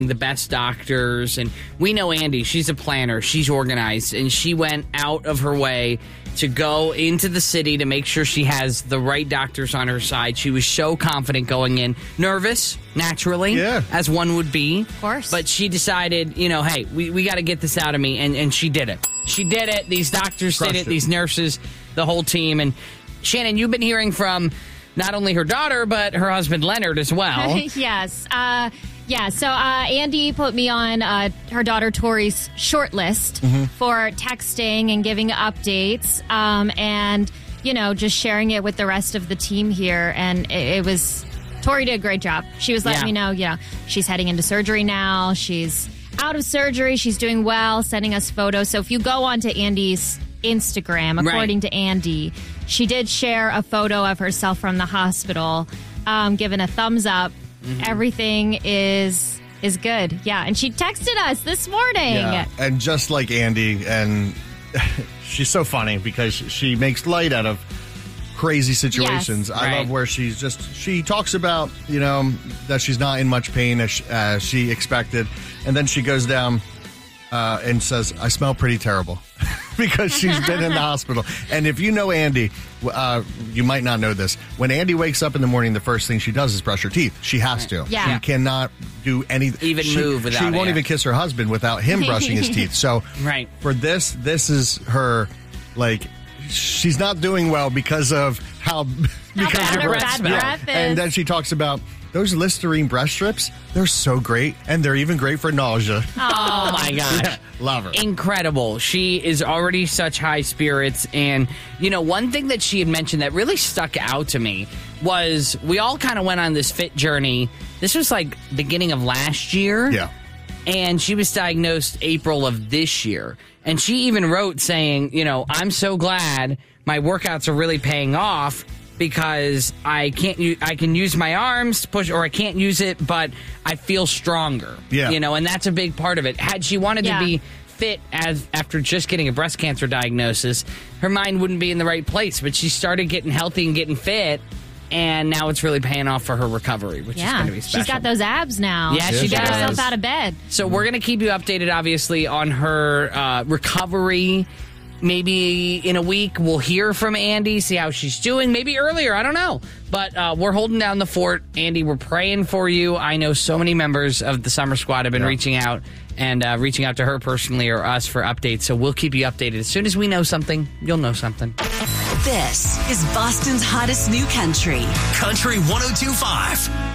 the best doctors. And we know Andy, she's a planner, she's organized, and she went out of her way to go into the city to make sure she has the right doctors on her side. She was so confident going in. Nervous, naturally, as one would be. Of course. But she decided, hey, we got to get this out of me, and she did it. She did it. These doctors did it, these nurses, the whole team. And Shannon, you've been hearing from not only her daughter, but her husband, Leonard, as well. Yes. So Andy put me on her daughter Tori's short list for texting and giving updates and, just sharing it with the rest of the team here. And it was, Tori did a great job. She was letting me know, she's heading into surgery now. She's out of surgery. She's doing well, sending us photos. So if you go onto Andy's Instagram, according to Andy, she did share a photo of herself from the hospital, giving a thumbs up. Everything is good. Yeah. And she texted us this morning. Yeah. And just like Andy, and she's so funny because she makes light out of crazy situations. Yes. I love where she talks about, that she's not in much pain as she expected. And then she goes down and says, I smell pretty terrible because she's been in the hospital. And if you know Andy, you might not know this. When Andy wakes up in the morning, the first thing she does is brush her teeth. She has to. Yeah. She cannot do anything. Move without She won't it. even kiss her husband without him brushing his teeth. So for this is her, she's not doing well because of how bad her bad breath is. And then she talks about those Listerine breast strips. They're so great, and they're even great for nausea. Oh my gosh. Yeah, love her. Incredible. She is already such high spirits. And, one thing that she had mentioned that really stuck out to me was we all kind of went on this fit journey. This was beginning of last year. Yeah. And she was diagnosed April of this year. And she even wrote saying, I'm so glad my workouts are really paying off because I can use my arms to push, or I can't use it, but I feel stronger. Yeah. And that's a big part of it. Had she wanted to be fit after just getting a breast cancer diagnosis, her mind wouldn't be in the right place. But she started getting healthy and getting fit, and now it's really paying off for her recovery, which is going to be special. She's got those abs now. Yeah, she got does. herself out of bed. So we're going to keep you updated, obviously, on her recovery. Maybe in a week we'll hear from Andy, see how she's doing. Maybe earlier, I don't know. But we're holding down the fort. Andy, we're praying for you. I know so many members of the Summer Squad have been reaching out and reaching out to her personally or us for updates. So we'll keep you updated. As soon as we know something, you'll know something. This is Boston's hottest new country. Country 102.5.